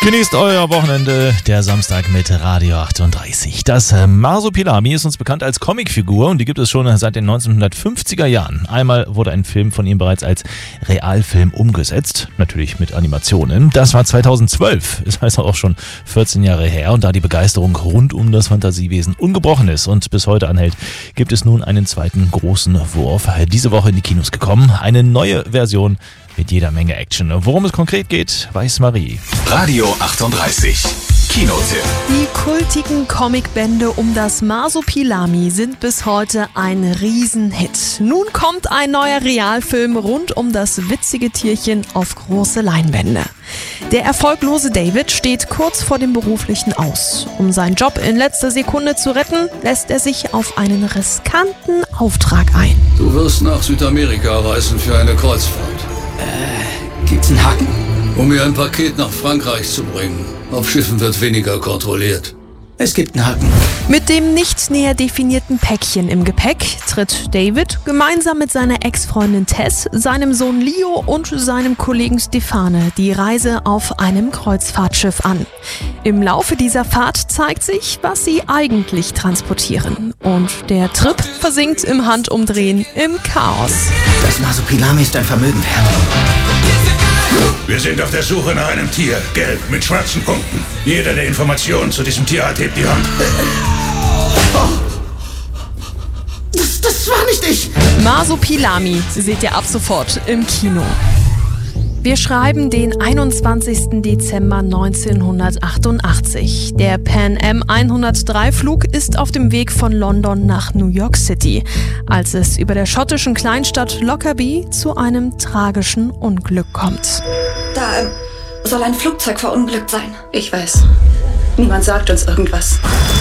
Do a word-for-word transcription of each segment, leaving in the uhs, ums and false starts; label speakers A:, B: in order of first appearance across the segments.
A: Genießt euer Wochenende, der Samstag mit Radio achtunddreißig. Das Marsupilami ist uns bekannt als Comicfigur und die gibt es schon seit den neunzehnhundertfünfziger Jahren. Einmal wurde ein Film von ihm bereits als Realfilm umgesetzt, natürlich mit Animationen. Das war zweitausendzwölf, ist also auch schon vierzehn Jahre her. Und da die Begeisterung rund um das Fantasiewesen ungebrochen ist und bis heute anhält, gibt es nun einen zweiten großen Wurf. Diese Woche in die Kinos gekommen, eine neue Version mit jeder Menge Action. Worum es konkret geht, weiß Marie.
B: Radio achtunddreißig. Kinotipp.
C: Die kultigen Comicbände um das Marsupilami sind bis heute ein Riesenhit. Nun kommt ein neuer Realfilm rund um das witzige Tierchen auf große Leinwände. Der erfolglose David steht kurz vor dem beruflichen Aus. Um seinen Job in letzter Sekunde zu retten, lässt er sich auf einen riskanten Auftrag ein.
D: Du wirst nach Südamerika reisen für eine Kreuzfahrt.
E: Äh, gibt's einen Haken?
D: Um mir ein Paket nach Frankreich zu bringen. Auf Schiffen wird weniger kontrolliert.
E: Es gibt einen Haken.
C: Mit dem nicht näher definierten Päckchen im Gepäck tritt David gemeinsam mit seiner Ex-Freundin Tess, seinem Sohn Leo und seinem Kollegen Stefane die Reise auf einem Kreuzfahrtschiff an. Im Laufe dieser Fahrt zeigt sich, was sie eigentlich transportieren. Und der Trip versinkt im Handumdrehen im Chaos.
E: Das Marsupilami ist ein Vermögen wert.
F: Wir sind auf der Suche nach einem Tier, gelb, mit schwarzen Punkten. Jeder, der Informationen zu diesem Tier hat, hebt die Hand.
E: Das, das war nicht ich!
C: Marsupilami seht ihr ab sofort im Kino. Wir schreiben den einundzwanzigsten Dezember neunzehnhundertachtundachtzig. Der Pan Am hundertdrei Flug ist auf dem Weg von London nach New York City, als es über der schottischen Kleinstadt Lockerbie zu einem tragischen Unglück kommt.
G: Da äh, soll ein Flugzeug verunglückt sein. Ich weiß. Niemand sagt uns irgendwas.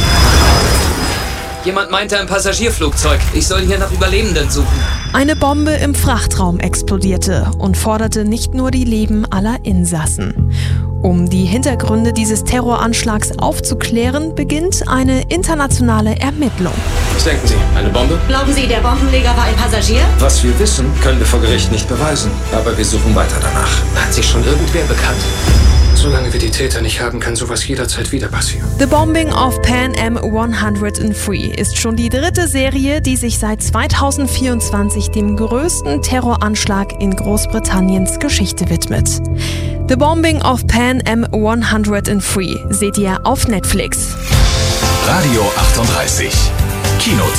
H: Jemand meinte ein Passagierflugzeug. Ich soll hier nach Überlebenden suchen.
C: Eine Bombe im Frachtraum explodierte und forderte nicht nur die Leben aller Insassen. Um die Hintergründe dieses Terroranschlags aufzuklären, beginnt eine internationale Ermittlung.
I: Was denken Sie? Eine Bombe?
G: Glauben Sie, der Bombenleger war ein Passagier?
I: Was wir wissen, können wir vor Gericht nicht beweisen. Aber wir suchen weiter danach.
H: Hat sich schon irgendwer bekannt?
I: Solange wir die Täter nicht haben, kann sowas jederzeit wieder passieren.
C: The Bombing of Pan Am hundertdrei ist schon die dritte Serie, die sich seit zweitausendvierundzwanzig dem größten Terroranschlag in Großbritanniens Geschichte widmet. The Bombing of Pan Am hundertdrei seht ihr auf Netflix.
B: Radio achtunddreißig. Kinotipp.